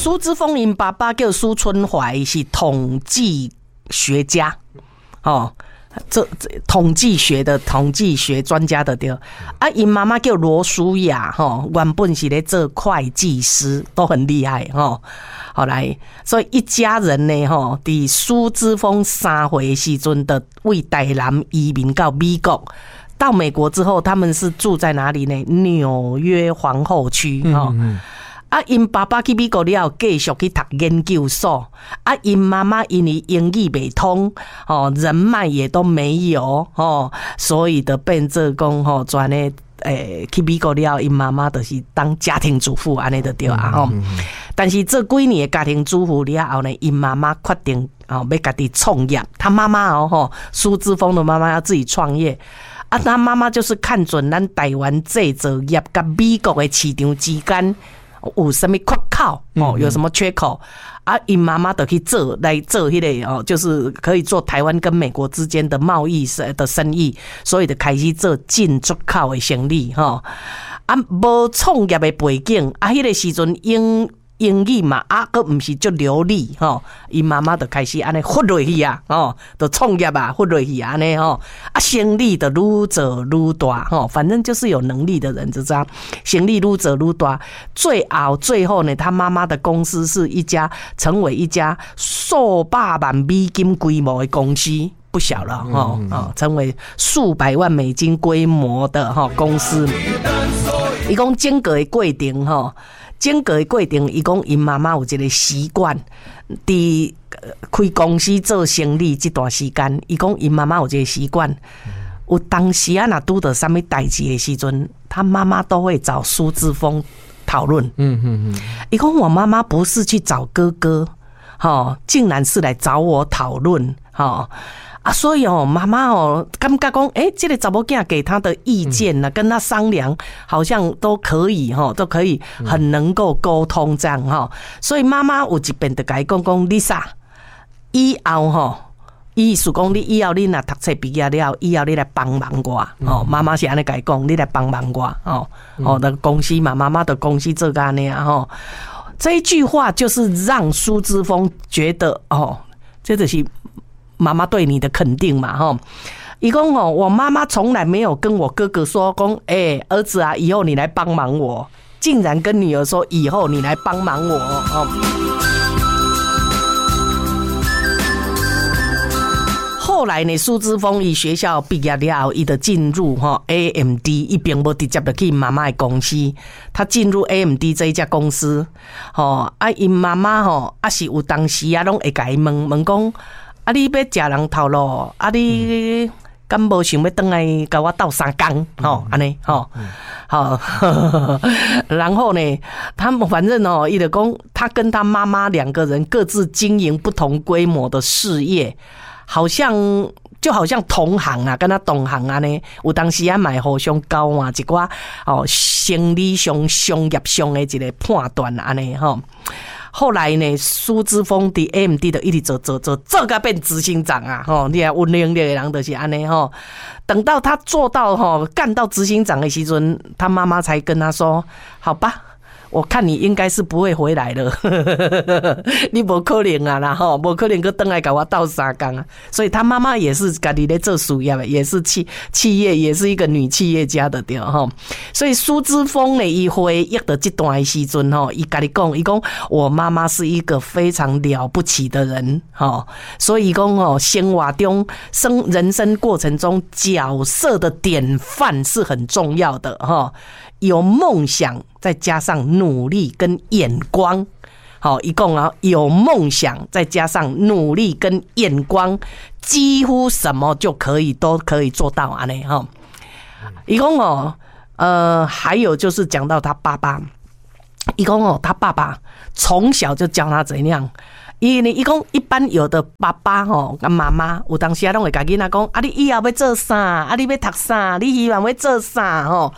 苏之峰因爸爸叫苏春怀，是统计学家，这统计学专家的对。啊，因妈妈叫罗淑雅，原本是咧做会计师，都很厉害，后来，所以一家人呢，伫苏之峰3岁的时阵的为台南移民到美国。到美国之后，他们是住在哪里呢？纽约皇后区，啊，因爸爸去美国了，继续去读研究所。啊，因妈妈因为英语不通，人脉也都没有，所以就变做讲，转呢，去美国了，因妈妈就是当家庭主妇安尼就对啊，但是这几年的家庭主妇了后呢，因妈妈决定要家己创业。他妈妈苏之峰的妈妈要自己创业。啊，他妈妈就是看准咱台湾制造业跟美国的市场之间有什么缺口有什么缺口啊？因妈妈就去做来做迄个就是可以做台湾跟美国之间的贸易的生意，所以就开始做进出口的生意啊，无创业的背景啊，迄个时阵英语嘛，佫唔是足流利伊妈妈就开始安尼忽落去啊，就创业啊，忽落去安尼啊，生意就愈做愈大反正就是有能力的人就这样，生意愈做愈大，最后呢，他妈妈的公司是成为一家数百万美金规模的公司，不小了成为数百万美金规模的公司。伊讲整个的过程，伊讲因妈妈有一个习惯，伫开公司做生意这段时间，伊讲因妈妈有一个习惯，有当时啊，若拄到什么代志的时阵，他妈妈都会找苏之峰讨论。伊讲我妈妈不是去找哥哥，竟然是来找我讨论，啊，所以妈妈感觉讲，这个查某囝给他的意见呢，跟他商量，好像都可以很能够沟通这样所以妈妈有一遍就甲伊讲，Lisa， 以后意思讲你以后你若读册毕业了，以后你来帮忙我妈妈是安尼甲伊讲，你来帮忙我的公司嘛，妈妈的公司做安尼这一句话就是让苏之峰觉得这就是妈妈对你的肯定嘛伊讲我妈妈从来没有跟我哥哥说讲儿子啊，以后你来帮忙我，竟然跟女儿说以后你来帮忙我后来呢，苏之峰以学校毕业了后，伊就进入AMD， 伊并无直接就去妈妈的公司，他进入 AMD 这一家公司因妈妈是有当时啊，拢会甲伊问讲。啊！你要食人头路，啊！你敢无想要回来甲我斗3工？安尼好，然后呢，他们反正伊就讲，他跟他妈妈2个人各自经营不同规模的事业，就好像同行啊，跟他同行啊呢，有当时啊买互相交换一寡生理上、商业上的一个判断安尼后来呢，苏之峰伫 AMD 就一直做到变执行长啊！你看有能力的人就是安尼等到他做到干到执行长的时阵，他妈妈才跟他说：“好吧。”我看你应该是不会回来了，你不可能啊啦不可能去回来跟我斗3工啊！所以他妈妈也是自己在做事业的，也是企业，也是一个女企业家的对所以苏之峰呢，伊回忆的这段时阵伊跟你讲，伊讲我妈妈是一个非常了不起的人所以讲生活中人生过程中角色的典范是很重要的有梦想，再加上努力跟眼光，一共有梦想，再加上努力跟眼光，几乎什么都可以做到安尼一共还有就是讲到他爸爸，一共他爸爸从小就教他怎样。伊讲一般有的爸爸跟妈妈有当时拢会甲囡仔讲，你以后要做啥？你要读啥？你希望要做啥？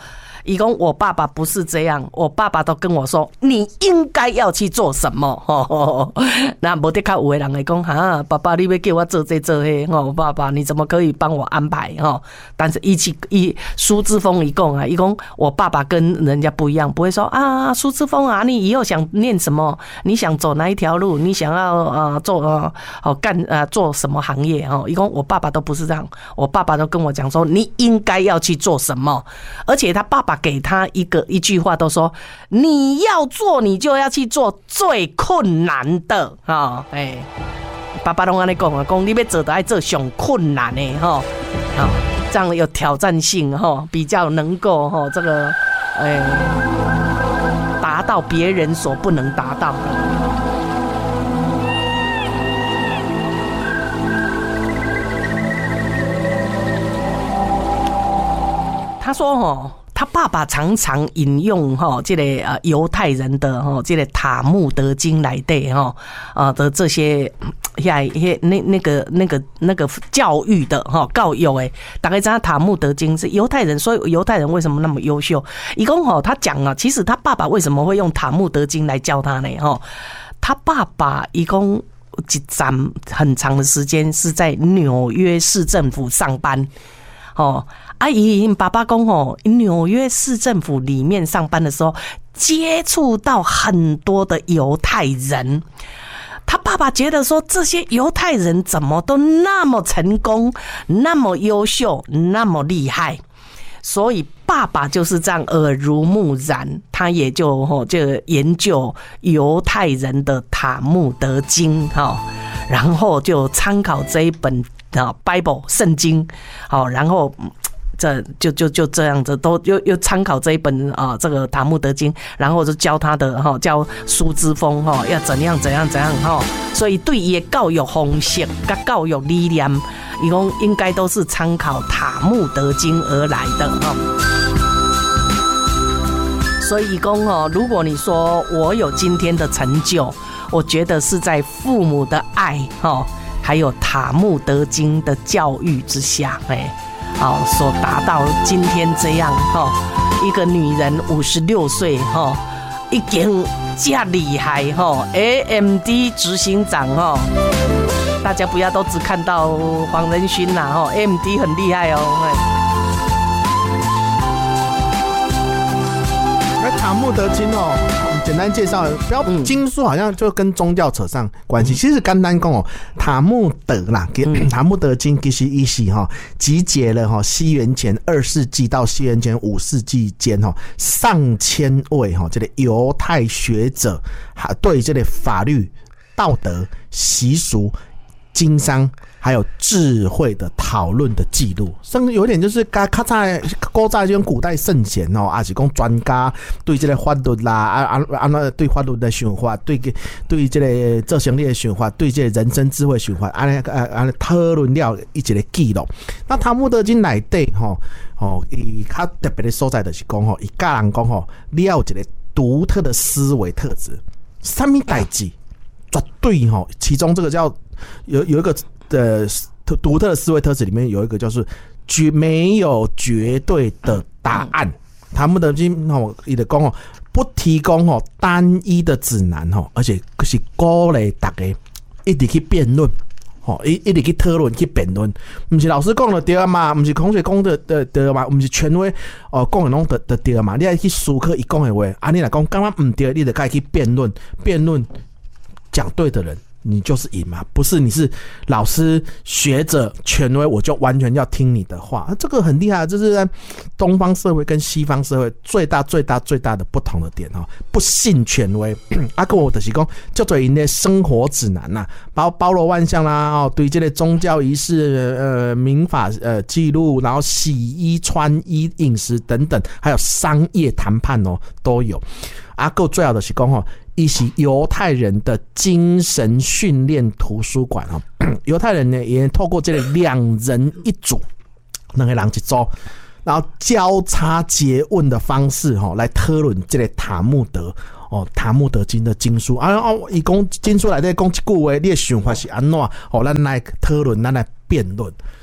伊讲我爸爸不是这样，我爸爸都跟我说你应该要去做什么。那无得靠有的人会讲哈，爸爸你要叫我做这做那，爸爸你怎么可以帮我安排？但是苏之峰一讲啊，伊讲我爸爸跟人家不一样，不会说啊，苏之峰啊，你以后想念什么？你想走哪一条路？你想要做什么行业？伊讲我爸爸都不是这样，我爸爸都跟我讲说你应该要去做什么，而且他爸爸给他一句话都说你要做你就要去做最困难的爸爸都这样讲啊，讲你要做就要做上困难的这样有挑战性比较能够这个达到别人所不能达到的。他说他爸爸常常引用这个犹太人的这个塔木德经来对的这些那个教育的教育诶，大概知道塔木德经是犹太人，所以犹太人为什么那么优秀？一共他讲啊，其实他爸爸为什么会用塔木德经来教他呢？他爸爸一共很长的时间是在纽约市政府上班爸爸讲纽约市政府里面上班的时候，接触到很多的犹太人。他爸爸觉得说，这些犹太人怎么都那么成功，那么优秀，那么厉害，所以爸爸就是这样耳濡目染，他也就研究犹太人的塔木德经然后就参考这一本Bible 圣经然后这就这样子，都又参考这一本这个塔木德经，然后就教他的教苏之峰要怎样所以对伊的教育方式跟教育理念，伊讲应该都是参考塔木德经而来的所以讲如果你说我有今天的成就，我觉得是在父母的爱还有塔木德经的教育之下所达到今天这样一个女人56岁已经这厉害AMD 执行长大家不要都只看到黄仁勋啦AMD 很厉害塔木德经简单介绍，不要经书好像就跟宗教扯上关系。其实简单讲塔木德啦，塔木德经其实意思集结了西元前2世纪到西元前5世纪间上千位这个犹太学者对这个法律、道德、习俗、经商还有智慧的讨论的记录，甚至有点就是较早古早这种古代圣贤还是讲专家对这个法律啦对法律的想法，对这个做生意的想法，对这个人生智慧想法讨论了一个记录。那塔木德经内底伊较特别的所在就是讲伊教人讲你要有一个独特的思维特质，什么代志绝对其中这个叫有一个独特的思维特质里面有一个就是没有绝对的答案。塔木德经伊就讲不提供单一的指南而且是鼓励大家一直去辩论一直去讨论去辩论，不是老师讲的对嘛，不是同学讲的对嘛，不是权威讲的拢的对嘛，你要去思考伊讲的话你若讲刚刚不对，你就该去辩论讲对的人你就是赢嘛，不是你是老师学者权威我就完全要听你的话这个很厉害，这是在东方社会跟西方社会最大的不同的点不信权威跟我就是说叫做因的生活指南包罗万象啦对这个宗教仪式民法记录，然后洗衣穿衣饮食等等，还有商业谈判都有够最好的是说一是犹太人的精神训练图书馆犹太人呢也透过这个2人1组2个人一组，然后交叉诘问的方式来讨论这个塔木德经的经书伊讲经书内底讲一句话，你的想法是安怎咱来讨论，咱来辩论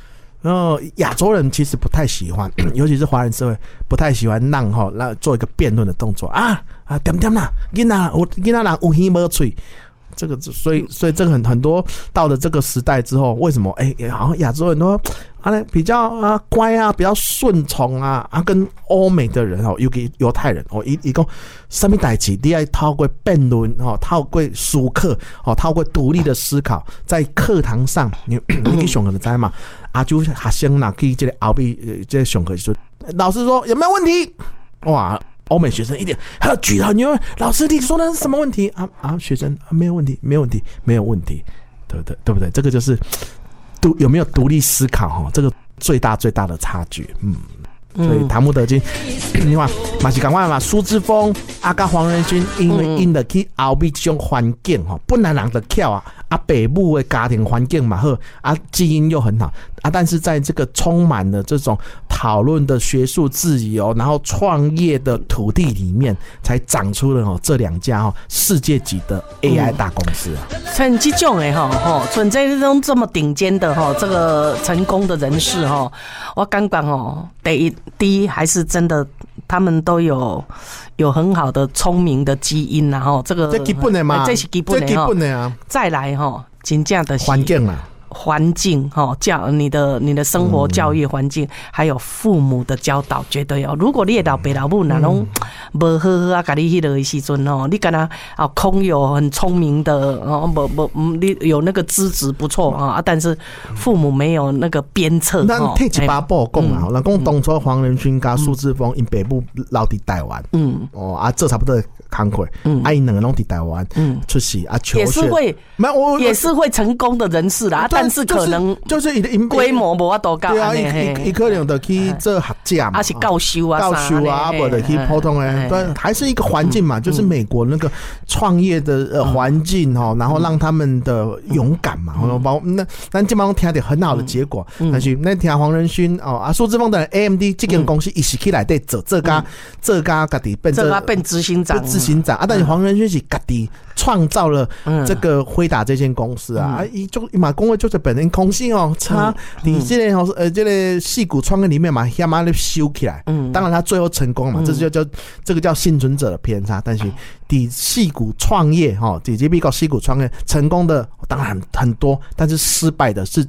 亚洲人其实不太喜欢，尤其是华人社会不太喜欢让做一个辩论的动作点点啦，囡仔人有耳没嘴。这个所以这个很多到了这个时代之后，为什么好像亚洲人都比较乖比较顺从跟欧美的人尤其犹太人一共什么代志，你要透过辩论透过书课透过独立的思考，在课堂上你去上课就知道嘛，就学生啦去这个后面这个上课时老师说有没有问题？哇！欧美学生一点举得很牛，老师你说的是什么问题学生没有问题，对不对？这个就是有没有独立思考这个最大的差距。所以塔木德金，你看嘛是赶快嘛，苏之峰跟黄仁勋因为因的去后面这种环境本来人的巧爸母的家庭环境嘛好基因又很好但是在这个充满了这种讨论的学术自由，然后创业的土地里面，才长出了这两家世界级的 AI 大公司像这种像这种这么顶尖的这个成功的人士我感觉第一还是真的，他们都有很好的聪明的基因这个这基本的嘛， 这是基本的再来真正的环境你的生活教育环境，还有父母的教导，绝对如果你的老爸老母那种不好好给你那个时阵你跟他空有很聪明的你有那个资质不错但是父母没有那个鞭策。 咱退一把步讲咱讲当初黄仁勋跟苏之峰因爸母留在台湾这差不多工课因两个都在台湾出世求学也是会成功的人士啦，但是可能就是规模没法多高， 对他可能就去做学者嘛， 是教授不就去普通的，对，还是一个环境嘛，就是美国那个创业的环境然后让他们的勇敢嘛，那咱基本上听到很好的结果，但是那听黄仁勋苏之峰的 AMD 这间公司一起起来对做这家自己变执行长但是黄仁勋是自己创造了这个辉达这间公司就嘛讲的就是本人公司差你这个矽谷创业里面嘛慢慢的修起来，当然他最后成功嘛，这个叫幸存者的偏差，但是你矽谷创业直接比较矽谷创业成功的当然很多，但是失败的是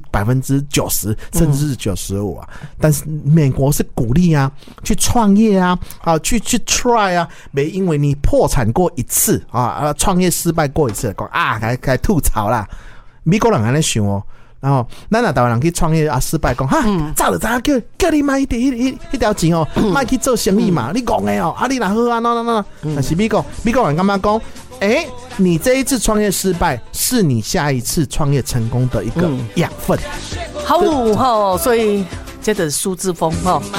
90%甚至是95%但是美国是鼓励去创业去 try 没因为你破产过一次创业失败过一次讲该吐槽啦，美国人还在想然后咱台湾人去创业失败讲早就知道叫你买一条钱买去做生意嘛，你讲的你若好那但是美国人干嘛讲你这一次创业失败是你下一次创业成功的一个养分。 好所以这个苏之峰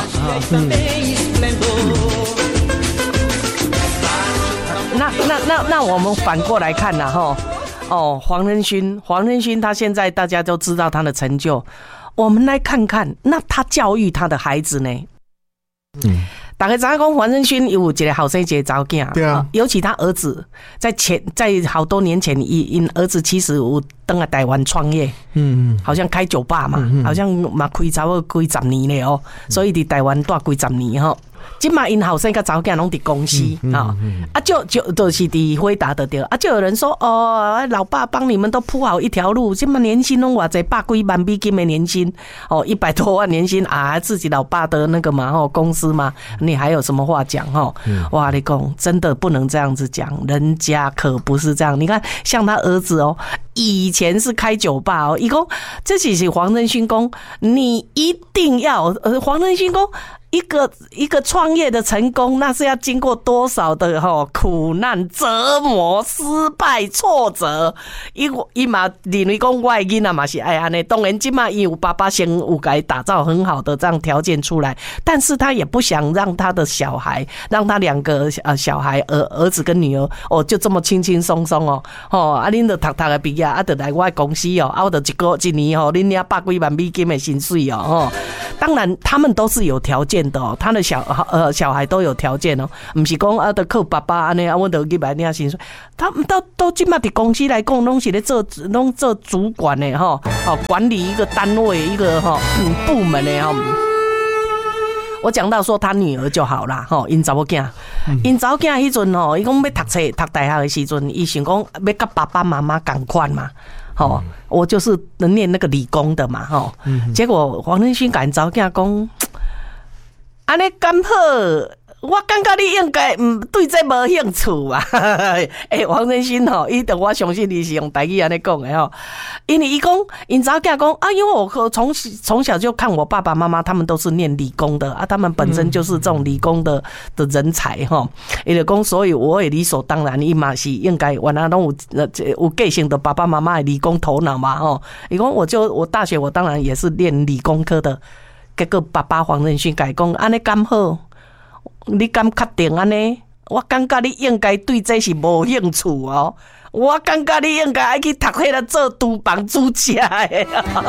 那我们反过来看啦黄仁勋他现在大家都知道他的成就，我们来看看那他教育他的孩子呢？大家知道讲黄仁勋有一个后生一个查某囝， 对尤其他儿子在好多年前，因儿子其实有登来台湾创业，好像开酒吧嘛，好像嘛开差不多几10年了所以伫台湾住几10年今嘛因后生甲查某囝拢伫公司就是伫回答的对就有人说老爸帮你们都铺好一条路，今嘛年薪拢偌济100几万美金的年薪100多万年薪自己老爸的那个嘛公司嘛，你还有什么话讲哇你讲真的不能这样子讲，人家可不是这样。你看像他儿子以前是开酒吧伊讲这只是黄仁勋讲你一定要黄仁勋讲一个创业的成功，那是要经过多少的苦难、折磨、失败、挫折。伊嘛认为讲我的囡仔嘛是爱安尼，当然今嘛伊有爸爸先有给打造很好的这样条件出来，但是他也不想让他的小孩，让他2个小孩儿子跟女儿就这么轻轻松松恁就读的毕业就来我的公司我就一年恁领100几万美金的薪水当然他们都是有条件件的哦，他的小孩都有条件哦，不是讲啊，得靠爸爸安尼啊，我得去买领薪水。他们都今嘛伫公司来讲，拢是咧做主管的哈，管理一个单位一个部门的哈。我讲到说他女儿就好啦，因查某囝，因查某囝迄阵伊讲要读大学的时阵，伊想讲要甲爸爸妈妈同款嘛。我就是能念那个理工的嘛，结果黄仁勋甲查某囝讲，安尼刚好，我感觉你应该对这无兴趣啊。黄仁勋伊的我相信你是用台语安尼讲的因为伊讲，因查某囝讲啊，因为我从小就看我爸爸妈妈他们都是念理工的啊，他们本身就是这种理工的人才伊就讲，所以我也理所当然，伊嘛是应该原来拢有个性的爸爸妈妈的理工头脑嘛伊讲我大学我当然也是念理工科的，结果爸爸黄仁勋甲伊讲，安尼刚好。你敢确定安尼？我感觉你应该对这是无兴趣哦。我感觉你应该爱去读迄个做厨房主家的。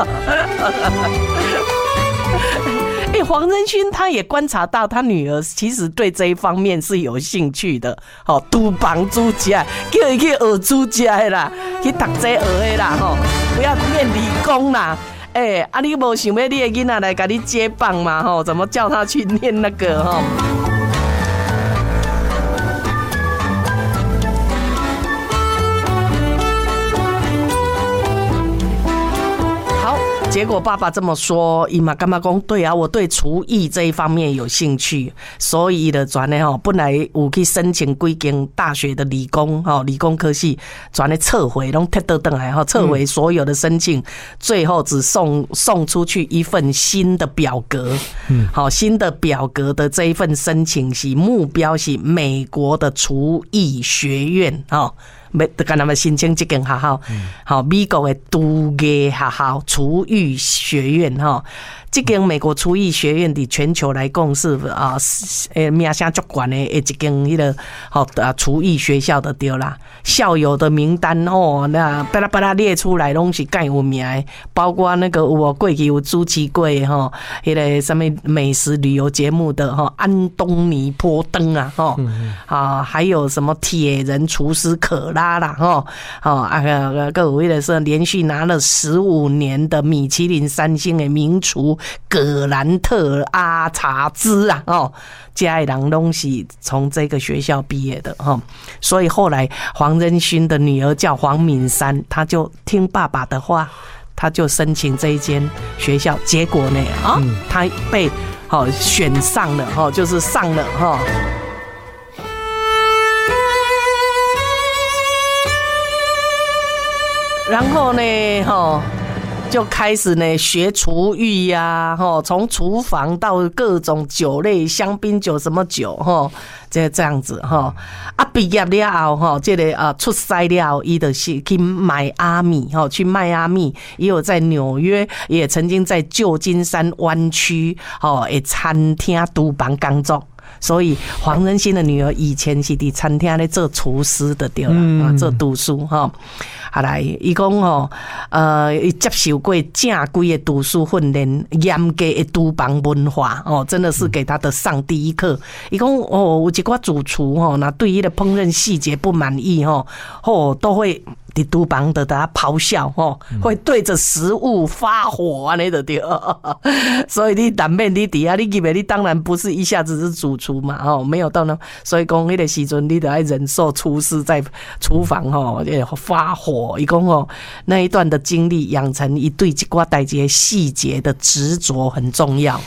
黄仁勋他也观察到他女儿其实对这一方面是有兴趣的。厨房主家，叫伊去学主家的啦，去读这学的啦，不要念理工啦。你无想要你的囡仔来给你接棒嘛？怎么叫他去念那个？结果爸爸这么说，伊嘛感觉讲对啊，我对厨艺这一方面有兴趣，所以的转呢本来有去申请几间大学的理工科系，转呢撤回，拢踢倒转来撤回所有的申请，最后只送出去一份新的表格。新的表格的这一份申请是目标是美国的厨艺学院跟他们申请这间学校，美国的厨艺学校厨艺学院这间美国厨艺学院的全球来讲是名声足悬的一间迄个厨艺学校的对啦，校友的名单那巴拉巴拉列出来拢是介有名的，包括那个我过去有主持过迄个什么美食旅游节目的安东尼波登还有什么铁人厨师可拉啦各有迄个是连续拿了15年的米其林3星的名厨葛兰特阿查兹家的人拢是从这个学校毕业的所以后来黄仁勋的女儿叫黄敏珊，她就听爸爸的话，她就申请这一间学校，结果呢她被选上了就是上了然后呢就开始呢学厨艺呀，从厨房到各种酒类，香槟酒什么酒这样子毕业了后这个出塞了后，伊就是去迈阿密去迈阿密，也有在纽约，也曾经在旧金山湾区的餐厅厨房工作。所以黄仁勋的女儿以前是伫餐厅咧做厨师的对啦，做厨师后来伊讲伊接受过正规的厨师训练，严格的厨房文化真的是给他的上第一课。伊讲有一寡主厨那对伊的烹饪细节不满意都会伫厨房的他咆哮会对着食物发火安尼就对。所以你难免你底下你以为你当然不是一下子是主厨嘛没有到那，所以讲那个时阵你得要忍受厨师在厨房发火。伊讲那一段的经历养成一对这挂代志细节的执着很重要。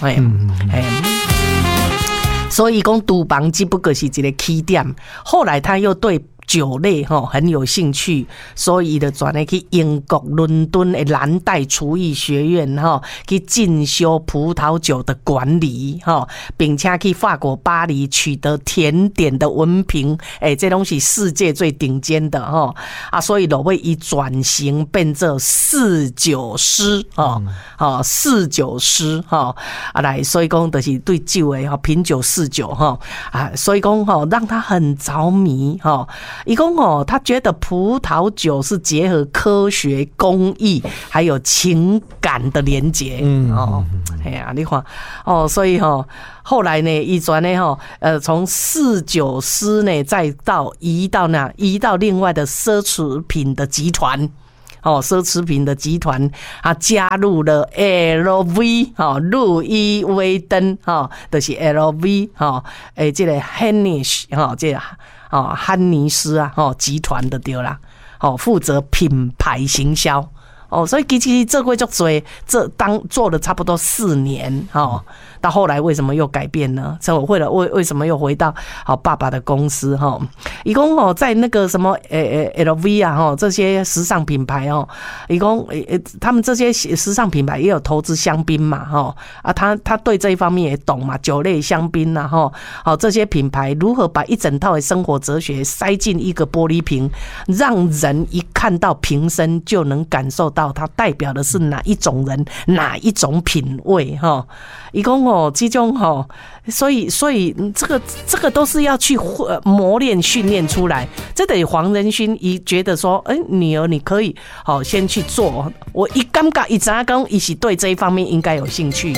所以讲厨房只不过是一个起点，后来他又对酒类很有兴趣，所以就转来去英国伦敦的蓝带厨艺学院去进修葡萄酒的管理并且去法国巴黎取得甜点的文凭，这东西世界最顶尖的所以就要以转型变做侍酒师侍酒师来，所以讲就是对酒的品酒侍酒所以讲让他很着迷一共哦，他觉得葡萄酒是结合科学、工艺还有情感的连结。哎呀，你看哦，所以后来呢，一转呢从侍酒师呢，再移到另外的奢侈品的集团。奢侈品的集团啊，加入了 LV 路易威登就是 LV 这个 Hennish 这个汉尼斯啊集团的对啦，负责品牌行销。所以其实这过足多，做了差不多4年到后来为什么又改变呢？所以为什么又回到爸爸的公司一共在那个什么LV 啊这些时尚品牌一共他们这些时尚品牌也有投资香槟嘛他对这一方面也懂嘛，酒类香槟啊这些品牌如何把一整套的生活哲学塞进一个玻璃瓶，让人一看到瓶身就能感受到它代表的是哪一种人哪一种品味一共这种所以这个都是要去磨练训练出来。这得黄仁勋一觉得说女儿你可以先去做，我一感觉一知道一起对这一方面应该有兴趣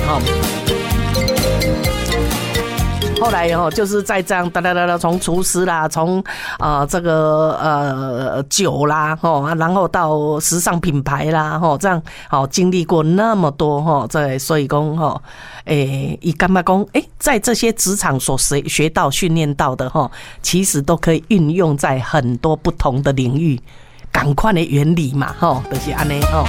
后来就是在这样从厨师啦，从这个酒啦然后到时尚品牌啦这样经历过那么多所以说以干嘛讲在这些职场所学到训练到的其实都可以运用在很多不同的领域，赶快的原理嘛就是这样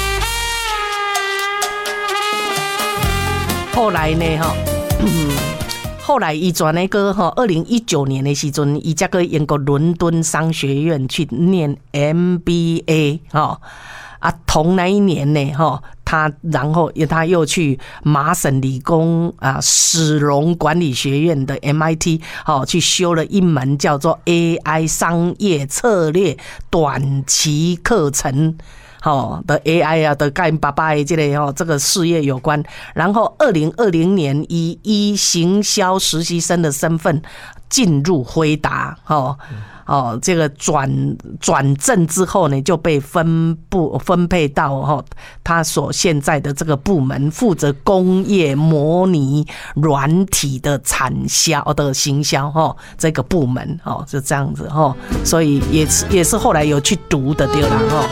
后来呢后来他转那个2019年的时阵，他才去英国伦敦商学院去念 MBA 同那一年呢然后他又去麻省理工史隆管理学院的 MIT 去修了一门叫做 AI 商业策略短期课程的 AI 啊，的跟爸爸的这个事业有关。然后2020年以行销实习生的身份进入辉达这个转正之后呢，就被分配到他所现在的这个部门，负责工业模拟软体的产销的行销这个部门就这样子所以也是后来有去读的对啦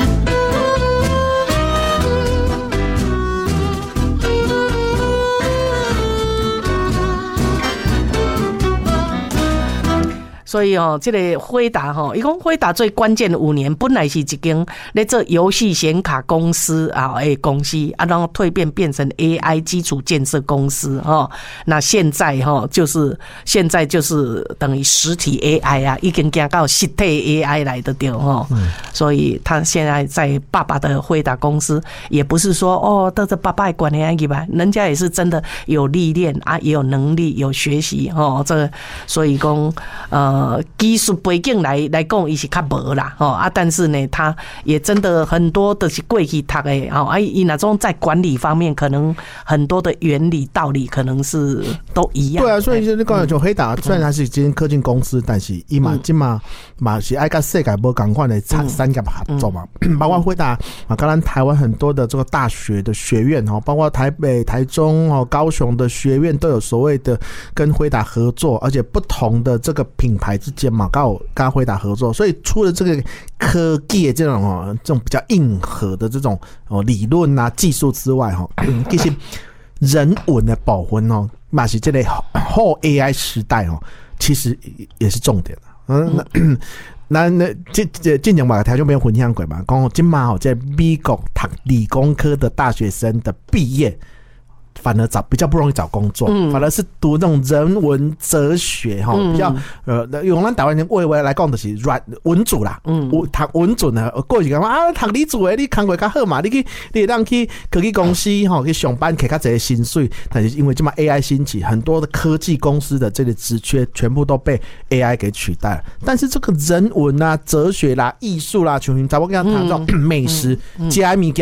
所以这个辉达他说辉达最关键的5年本来是一间在做游戏显卡公司公司然后蜕变成 AI 基础建设公司那现在就是等于实体 AI 啊，已经走到实体 AI 来的对所以他现在在爸爸的辉达公司，也不是说都是爸爸管的样子吧，人家也是真的有历练也有能力有学习这个所以说技术背景来讲，他是较无啦但是呢，他也真的很多都是过去读的他那种在管理方面，可能很多的原理道理可能是都一样。 对啊，所以你讲就辉达，虽然它是一间科技公司，但是伊嘛是爱跟世界无同款的产业合作嘛。包括辉达刚刚台湾很多的这个大学的学院包括台北、台中高雄的学院都有所谓的跟辉达合作，而且不同的这个品牌之间嘛，跟辉达合作，所以除了这个科技的这种比较硬核的这种理论技术之外其实人文的部分嘛是这个后 AI 时代其实也是重点那进前我条就没有分享过嘛，讲今嘛在美国读理工科的大学生的毕业，反而比较不容易找工作，反而是读那种人文哲学比较用咱台湾人话来讲就是软文主啦，读文主呢，过去讲读理主的你工作较好嘛，你会当去科技公司去上班，给较侪薪水，但是因为这么 AI 兴起，很多的科技公司的这个职缺全部都被 AI 给取代了。但是这个人文哲学啦、艺术啦，像咱我跟他谈到美食、加物件。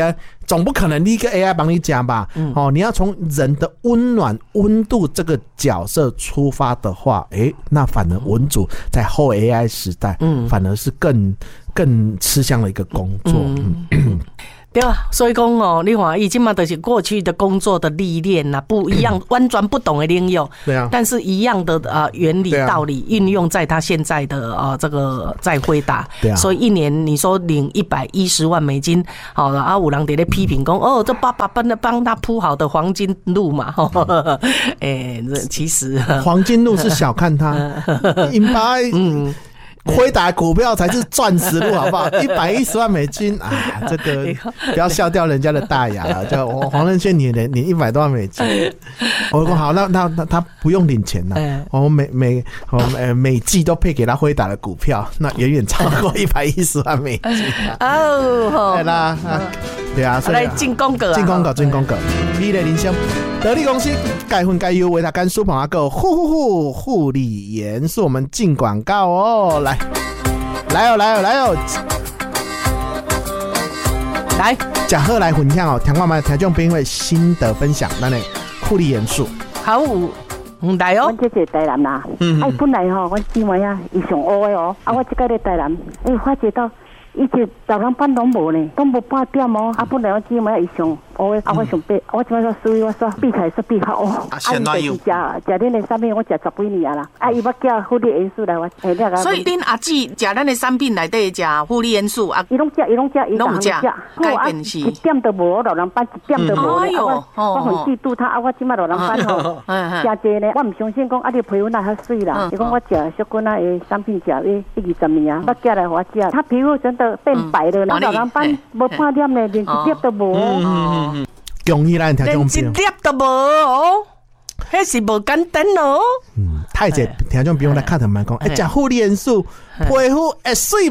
总不可能一个 AI 帮你讲吧？你要从人的温暖温度这个角色出发的话，那反而文组在后 AI 时代，反而是更吃香的一个工作。 对啊，所以讲哦，你看，已经嘛就是过去的工作的历练啦，不一样，完全不同的领域。 对啊， 但是一样的原理道理运用在他现在的这个在辉达。 对啊， 所以一年你说领$110万，好了有人在那批评讲这爸爸帮他铺好的黄金路嘛，其实黄金路是小看他，辉达股票才是钻石路，好不好？$110万啊，这个不要笑掉人家的大牙了。就黄仁勋领$100多万。我说好，那他不用领钱了，我每季都配给他辉达的股票，那远远超过$110万。对啦，对啊，所以来进广告， 美丽人生得力公司钙粉钙优维他甘舒鹏阿哥护理盐是我们进广告哦，来假贺来分享哦，听我们听众朋友心得分享，咱的护理元素。 好，来哦。 我这个台南啦，本来我姊妹伊上黑的哦，我这个在台南，发觉到伊就早上班拢无呢，都无8点哦，本来我姊妹伊上黑的，我上白，我这摆所以我说比赛是比较哦， 现在有食恁的产品，我食10几年啦，伊要叫护理元素来我， 所以恁阿姊食咱的产品内底食护理元素伊拢食， 改变是 1点都无，落人班1点都无咧，我很嫉妒他，我即摆落人班吼，食济呢，我唔相信讲你皮肤那较水啦，伊讲我食小姑那的产品食20年啊，我叫来我食，他皮肤真的变白了，落人班无半点呢，连1粒都无。 恭喜咱听众朋友， 连1粒都无哦，迄是无简单哦。 太济听众朋友来看他们讲，食护理元素皮肤会水无？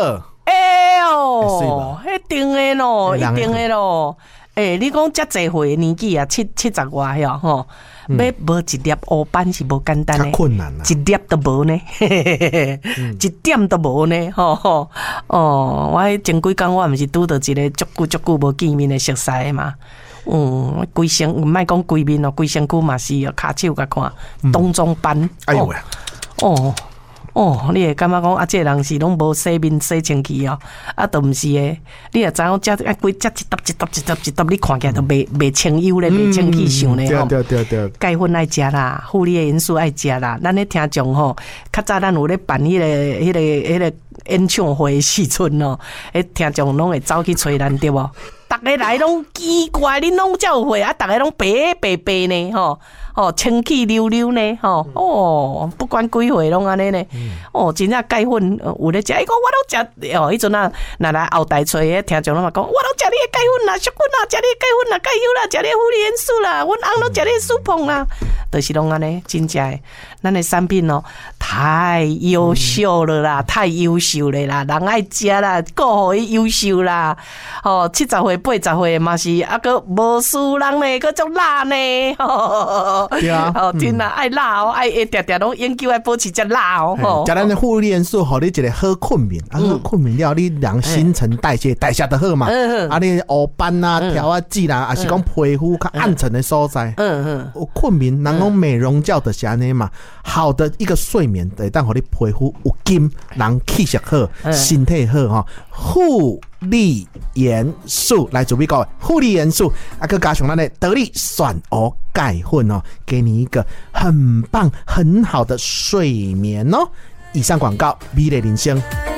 迄定的咯，一定的咯。你讲遮济岁年纪啊，70外吼，要无1粒黑斑是无简单的， 困难啦 ，1粒都无呢，1点都无呢，吼。我前几工我毋是拄到一个足久无见面的熟识的嘛。规身唔莫讲规面哦，规身躯嘛是哦，骹手甲看东中斑。 哎呦喂！ 你会感觉讲这个人是拢无洗面洗清气哦，都毋是诶。你也知影这规一沓，你看起来都袂清幽咧，袂清气上咧吼。 对， 钙粉爱食啦，护理的元素爱食啦。咱咧听众吼，较早咱有咧办迄个演唱会时阵哦，听众拢会走去找咱对无？逐个来拢奇怪，恁拢才有会啊！逐个拢白呢，清气溜溜呢，不管几岁拢安尼呢，真正钙粉有咧食，伊讲我拢食，迄阵啊，若来后台找诶听众拢嘛讲，我拢食你诶钙粉啦，小菌啦，食你诶钙粉啦，钙油啦，食你诶护理元素啦，阮翁拢食你诶舒碰啦，就是拢安尼，真正诶，咱诶产品太优秀了啦，太优秀了啦，人爱食啦，顾互伊优秀啦，70岁80岁嘛是，个无输人呢，个足辣呢， 对啊， 真啊，爱辣哦，爱定拢研究爱保持只辣哦， 食咱的护理元素，互你一个好困眠，好困眠了，你人新陈代谢得好嘛，你黑斑啊、条啊、痣啦，还是讲皮肤较暗沉的所在，有困眠，人讲美容觉就是安尼嘛，好的一个睡眠，会当互你皮肤有金，人气色好，身体好哈，护理元素来自美国护理元素，再加上咱的得力选鹅钙粉哦，给你一个很棒很好的睡眠哦。以上广告，美丽人生。